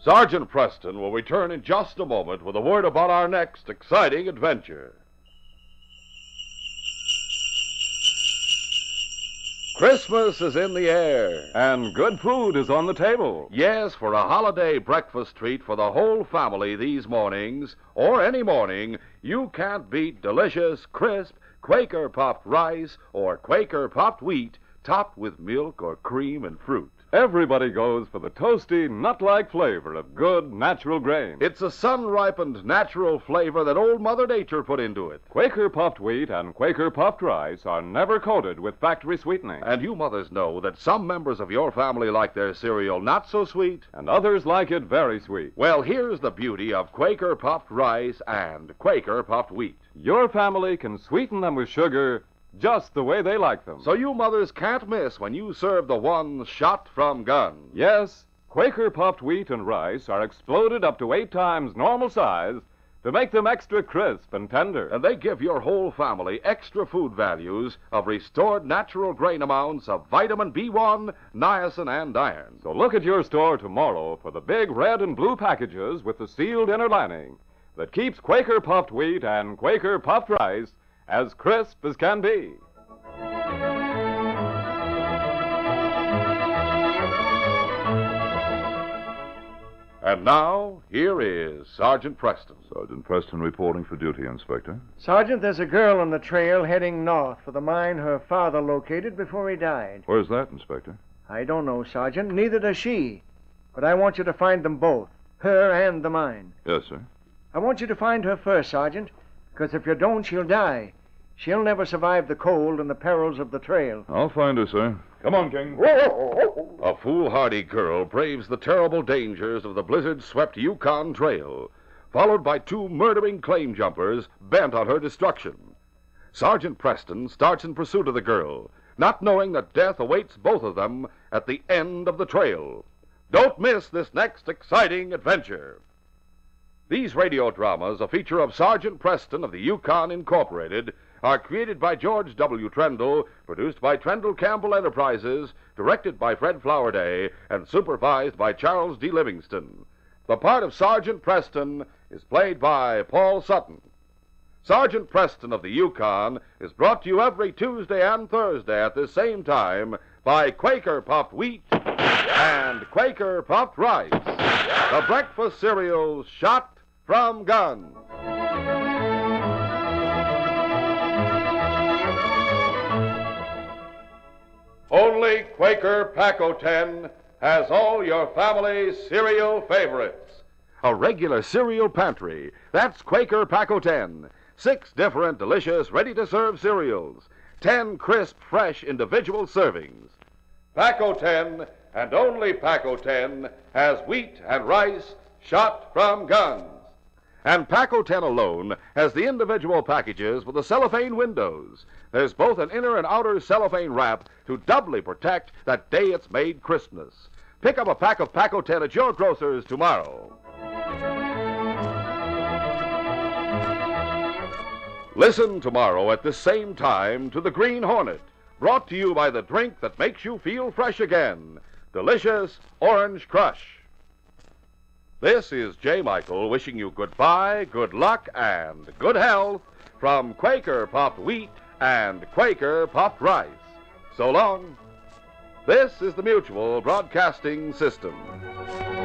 Sergeant Preston will return in just a moment with a word about our next exciting adventure. Christmas is in the air. And good food is on the table. Yes, for a holiday breakfast treat for the whole family these mornings, or any morning, you can't beat delicious, crisp Quaker puffed rice or Quaker puffed wheat topped with milk or cream and fruit. Everybody goes for the toasty, nut-like flavor of good, natural grain. It's a sun-ripened, natural flavor that Old Mother Nature put into it. Quaker puffed wheat and Quaker puffed rice are never coated with factory sweetening. And you mothers know that some members of your family like their cereal not so sweet, And others like it very sweet. well, here's the beauty of Quaker puffed rice and Quaker puffed wheat. Your family can sweeten them with sugar just the way they like them. So you mothers can't miss when you serve the one shot from gun. Yes, Quaker puffed wheat and rice are exploded up to 8 times normal size to make them extra crisp and tender. And they give your whole family extra food values of restored natural grain amounts of vitamin B1, niacin, and iron. So look at your store tomorrow for the big red and blue packages with the sealed inner lining that keeps Quaker puffed wheat and Quaker puffed rice as crisp as can be. And now, here is Sergeant Preston. Sergeant Preston reporting for duty, Inspector. Sergeant, there's a girl on the trail heading north for the mine her father located before he died. Where's that, Inspector? I don't know, Sergeant. Neither does she. But I want you to find them both, her and the mine. Yes, sir. I want you to find her first, Sergeant, because if you don't, she'll die. She'll never survive the cold and the perils of the trail. I'll find her, sir. Come on, King. A foolhardy girl braves the terrible dangers of the blizzard-swept Yukon Trail, followed by 2 murdering claim jumpers bent on her destruction. Sergeant Preston starts in pursuit of the girl, not knowing that death awaits both of them at the end of the trail. Don't miss this next exciting adventure. These radio dramas, a feature of Sergeant Preston of the Yukon Incorporated, are created by George W. Trendle, produced by Trendle Campbell Enterprises, directed by Fred Flowerday, and supervised by Charles D. Livingston. The part of Sergeant Preston is played by Paul Sutton. Sergeant Preston of the Yukon is brought to you every Tuesday and Thursday at this same time by Quaker Puffed Wheat and Quaker Puffed Rice, the breakfast cereals shot from guns. Only Quaker Pac-O-10 has all your family's cereal favorites. A regular cereal pantry. That's Quaker Pac-O-10. 6 different, delicious, ready-to-serve cereals. 10 crisp, fresh, individual servings. Pac-O-10, and only Pac-O-10, has wheat and rice shot from guns. And Pac-O-10 alone has the individual packages with the cellophane windows. There's both an inner and outer cellophane wrap to doubly protect that day it's made Christmas. Pick up a pack of Pac-O-10 at your grocer's tomorrow. Listen tomorrow at the same time to The Green Hornet, brought to you by the drink that makes you feel fresh again, delicious Orange Crush. This is J. Michael wishing you goodbye, good luck, and good health from Quaker Puffed Wheat and Quaker Puffed Rice. So long. This is the Mutual Broadcasting System.